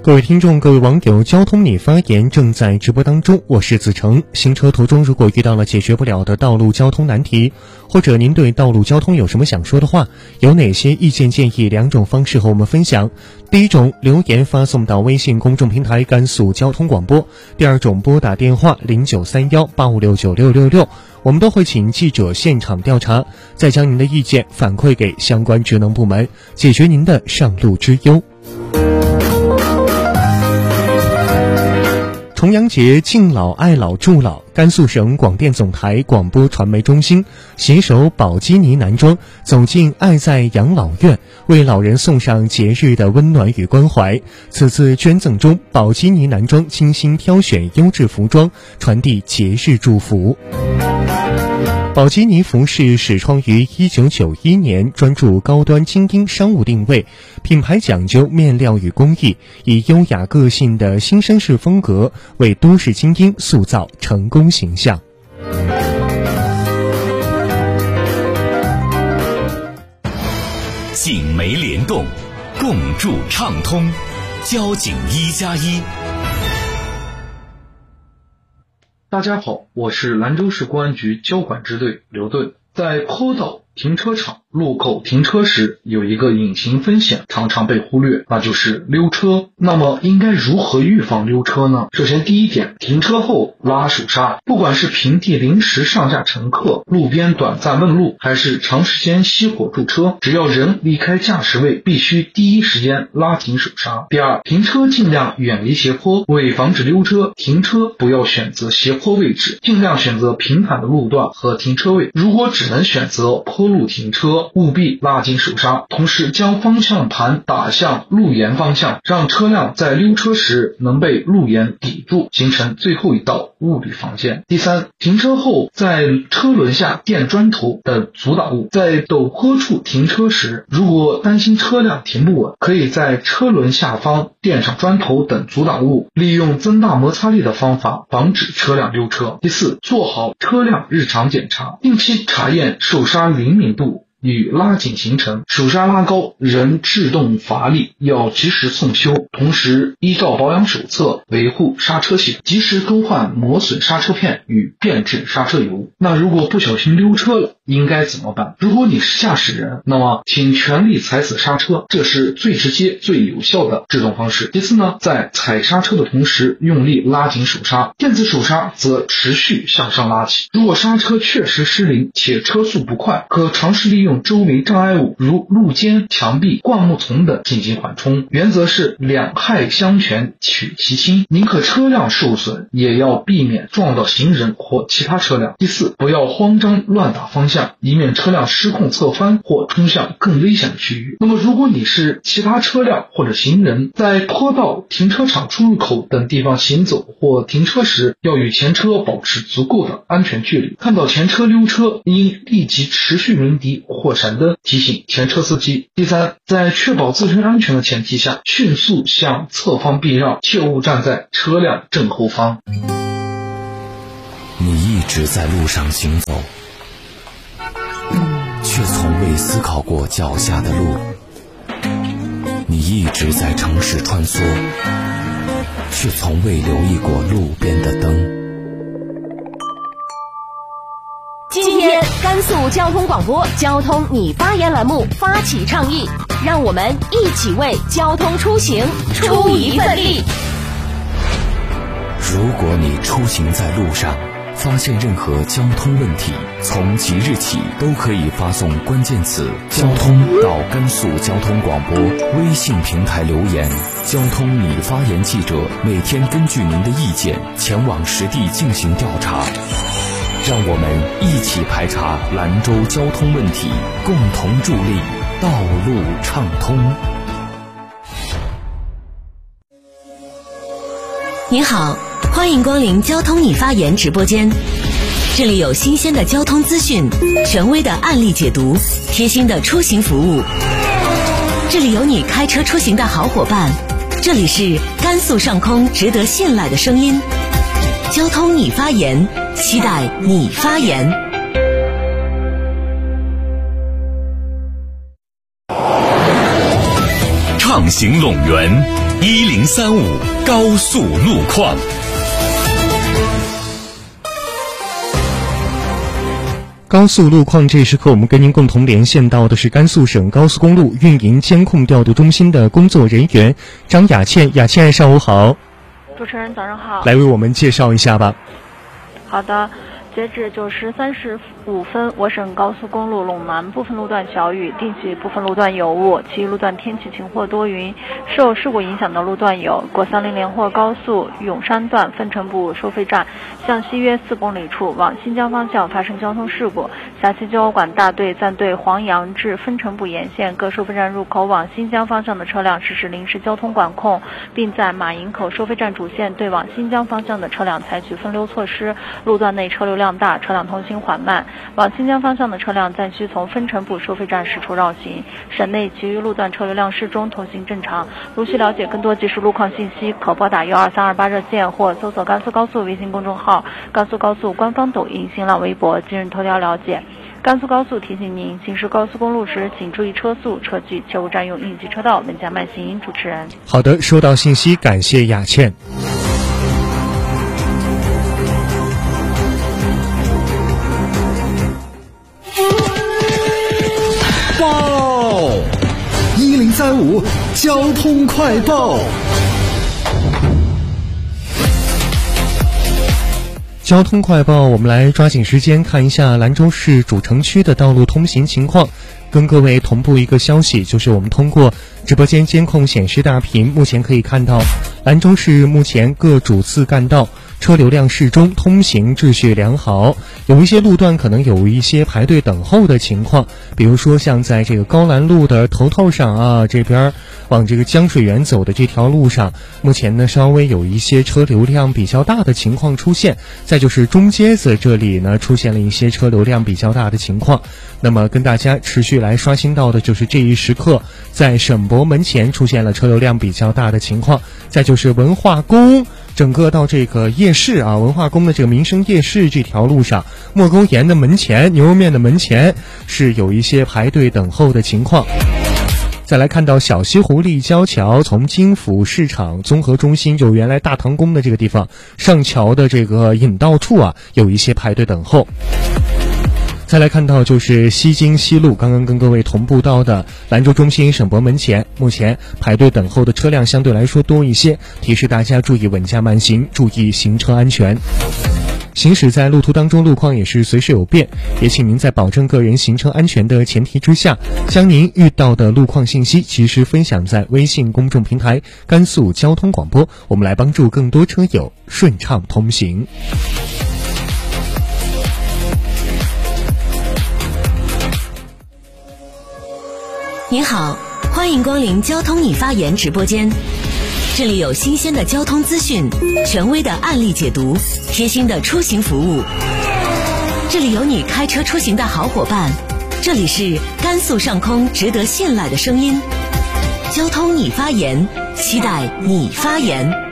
各位听众，各位网友，交通你发言正在直播当中，我是子成。行车途中如果遇到了解决不了的道路交通难题，或者您对道路交通有什么想说的话，有哪些意见建议，两种方式和我们分享。第一种，留言发送到微信公众平台甘肃交通广播；第二种，拨打电话093185696666，我们都会请记者现场调查，再将您的意见反馈给相关职能部门，解决您的上路之忧。重阳节敬老爱老助老，甘肃省广电总台广播传媒中心携手宝鸡尼男装走进爱在养老院，为老人送上节日的温暖与关怀。此次捐赠中，宝鸡尼男装精心挑选优质服装，传递节日祝福。宝鸡尼服饰始创于1991年，专注高端精英商务定位，品牌讲究面料与工艺，以优雅个性的新绅士风格为都市精英塑造成功形象。 警媒联动，共筑畅通，交警1+1。 大家好，我是兰州市公安局交管支队刘顿。在坡道、停车场、路口停车时，有一个隐形风险常常被忽略，那就是溜车。那么应该如何预防溜车呢？首先第一点，停车后拉手刹。不管是平地临时上下乘客、路边短暂问路，还是长时间熄火驻车，只要人离开驾驶位，必须第一时间拉紧手刹。第二，停车尽量远离斜坡，为防止溜车，停车不要选择斜坡位置，尽量选择平坦的路段和停车位。如果只能选择坡路停车，务必拉紧手刹，同时将方向盘打向路沿方向，让车辆在溜车时能被路沿抵住，形成最后一道物理防线。第三，停车后在车轮下垫砖头等阻挡物。在陡坡处停车时，如果担心车辆停不稳，可以在车轮下方垫上砖头等阻挡物，利用增大摩擦力的方法防止车辆溜车。第四，做好车辆日常检查，定期查验手刹灵敏度与拉紧行程，手刹拉高人制动乏力，要及时送修，同时依照保养手册维护刹车系统，及时更换磨损刹车片与变质刹车油。那如果不小心溜车了，应该怎么办？如果你是驾驶人，那么请全力踩死刹车，这是最直接最有效的制动方式。其次呢，在踩刹车的同时用力拉紧手刹，电子手刹则持续向上拉起。如果刹车确实失灵且车速不快，可尝试利用周围障碍物如路肩、墙壁、灌木丛等进行缓冲。原则是两害相权取其轻，宁可车辆受损，也要避免撞到行人或其他车辆。第四，不要慌张乱打方向，以免车辆失控侧翻或冲向更危险的区域。那么如果你是其他车辆或者行人，在坡道、停车场出入口等地方行走或停车时，要与前车保持足够的安全距离。看到前车溜车，应立即持续鸣笛或闪灯提醒前车司机。第三，在确保自身安全的前提下，迅速向侧方避让，切勿站在车辆正后方。 你一直在路上行走，却从未思考过脚下的路。你一直在城市穿梭，却从未留意过路边的灯。 今天甘肃交通广播交通你发言栏目发起倡议，让我们一起为交通出行出一份力。 如果你出行在路上，发现任何交通问题，从即日起都可以发送关键词交通到甘肃交通广播微信平台留言，交通你发言记者每天根据您的意见前往实地进行调查，让我们一起排查兰州交通问题，共同助力道路畅通。 您好，欢迎光临交通你发言直播间，这里有新鲜的交通资讯，权威的案例解读，贴心的出行服务，这里有你开车出行的好伙伴，这里是甘肃上空值得信赖的声音。交通你发言，期待你发言。 畅行陇源1035高速路况。 高速路况这时刻，我们跟您共同连线到的是甘肃省高速公路运营监控调度中心的工作人员张雅倩。雅倩，上午好。 主持人早上好。 来为我们介绍一下吧。 好的，截止9时35分，我省高速公路陇南部分路段小雨，定西部分路段有雾，其余路段天气晴或多云。受事故影响的路段有：国300连霍高速永山段分成部收费站向西约4公里处往新疆方向发生交通事故，辖区交管大队暂对黄杨至分成部沿线各收费站入口往新疆方向的车辆实施临时交通管控，并在马营口收费站主线对往新疆方向的车辆采取分流措施，路段内车流量大，车辆通行缓慢，往新疆方向的车辆暂需从分成部收费站驶出绕行。省内其余路段车流量适中，通行正常。如需了解更多即时路况信息，可拨打12328热线或搜索甘肃高速微信公众号、甘肃高速官方抖音、新浪微博、今日头条了解。甘肃高速提醒您，行驶高速公路时请注意车速、车距，切勿占用应急车道，稳驾慢行。主持人。 好的，收到信息，感谢雅倩。 报1035交通快报。 交通快报，我们来抓紧时间看一下兰州市主城区的道路通行情况。跟各位同步一个消息，就是我们通过直播间监控显示大屏，目前可以看到兰州市目前各主次干道车流量适中，通行秩序良好。有一些路段可能有一些排队等候的情况，比如说像在这个高兰路的头上啊，这边往这个江水源走的这条路上，目前呢稍微有一些车流量比较大的情况出现。再就是中街子这里呢出现了一些车流量比较大的情况。那么跟大家持续来刷新到的就是这一时刻在省博门前出现了车流量比较大的情况。再就是文化宫整个到这个夜市啊，文化宫的这个民生夜市这条路上，莫沟岩的门前、牛肉面的门前是有一些排队等候的情况。再来看到小西湖立交桥，从金府市场综合中心就原来大唐宫的这个地方上桥的这个引道处啊，有一些排队等候。再来看到就是西京西路，刚刚跟各位同步到的兰州中心省博门前，目前排队等候的车辆相对来说多一些，提示大家注意稳驾慢行，注意行车安全。行驶在路途当中，路况也是随时有变，也请您在保证个人行车安全的前提之下，将您遇到的路况信息及时分享在微信公众平台甘肃交通广播，我们来帮助更多车友顺畅通行。 您好，欢迎光临交通你发言直播间，这里有新鲜的交通资讯，权威的案例解读，贴心的出行服务，这里有你开车出行的好伙伴，这里是甘肃上空值得信赖的声音。交通你发言，期待你发言。